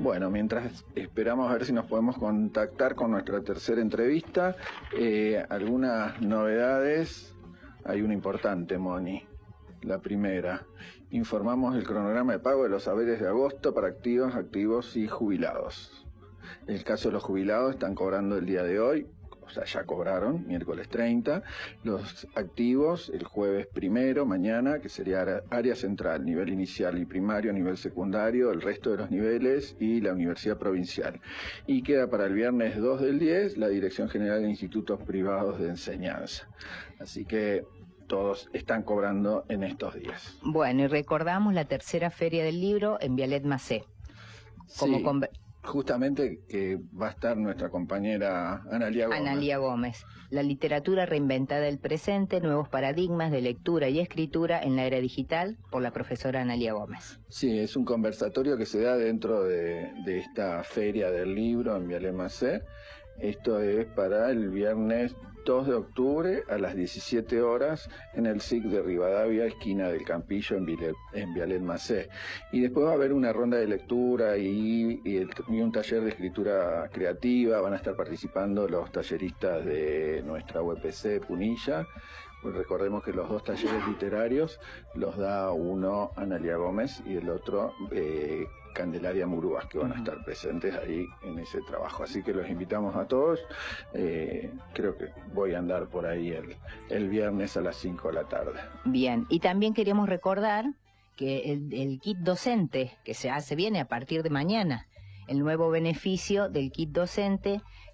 Bueno, mientras esperamos a ver si nos podemos contactar con nuestra tercera entrevista, algunas novedades. Hay una importante, Moni. La primera, informamos el cronograma de pago de los haberes de agosto para activos, activos y jubilados. En el caso de los jubilados, están cobrando el día de hoy, o sea, ya cobraron, miércoles 30, los activos el jueves 1, mañana, que sería área central, nivel inicial y primario, nivel secundario, el resto de los niveles y la universidad provincial. Y queda para el viernes 2 del 10 la Dirección General de Institutos Privados de Enseñanza. Así que todos están cobrando en estos días. Bueno, y recordamos la tercera Feria del Libro en Vialet Macé. Sí. Justamente que va a estar nuestra compañera Analía Gómez. Analía Gómez. La literatura reinventada del presente, nuevos paradigmas de lectura y escritura en la era digital, por la profesora Analía Gómez. Sí, es un conversatorio que se da dentro de esta Feria del Libro en Vialet Macé. Esto es para el viernes 2 de octubre a las 17 horas en el SIC de Rivadavia, esquina del Campillo, en Vialet Macé. Y después va a haber una ronda de lectura y un taller de escritura creativa. Van a estar participando los talleristas de nuestra UPC Punilla. Pues recordemos que los dos talleres literarios los da uno Analía Gómez y el otro Candelaria Murúas, que van a estar presentes ahí en ese trabajo. Así que los invitamos a todos. Creo que voy a andar por ahí el viernes a las 5 de la tarde. Bien, y también queríamos recordar que el kit docente que se viene a partir de mañana, el nuevo beneficio del kit docente